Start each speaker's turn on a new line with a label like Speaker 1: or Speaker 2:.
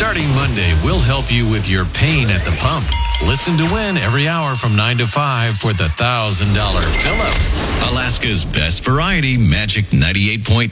Speaker 1: Starting Monday, we'll help you with your pain at the pump. Listen to Win every hour from 9 to 5 for the $1,000 fill-up. Alaska's best variety, Magic 98.9.